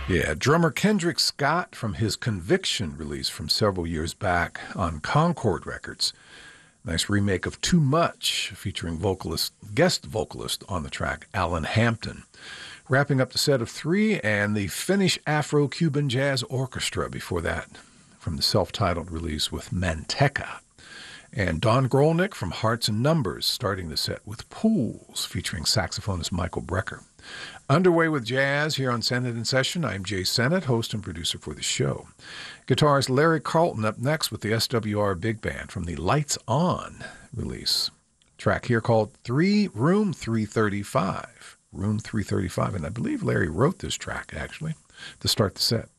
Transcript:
Yeah, drummer Kendrick Scott from his Conviction release from several years back on Concord Records. Nice remake of Too Much, featuring guest vocalist on the track, Alan Hampton. Wrapping up the set of three, and the Finnish Afro-Cuban Jazz Orchestra before that, from the self-titled release with Manteca. And Don Grolnick from Hearts and Numbers, starting the set with Pools, featuring saxophonist Michael Brecker. Underway with jazz here on Sennett in Session. I'm Jay Sennett, host and producer for the show. Guitarist Larry Carlton up next with the SWR Big Band from the Lights On release. Track here called Room 335. Room 335, and I believe Larry wrote this track, actually, to start the set.